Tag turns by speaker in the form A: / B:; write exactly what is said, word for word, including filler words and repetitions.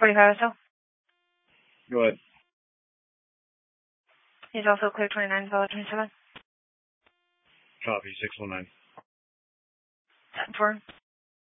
A: forty-five S L.
B: Go ahead.
A: He's also clear twenty-nine, solid twenty-seven.
B: Copy, six one nine.
A: ten four.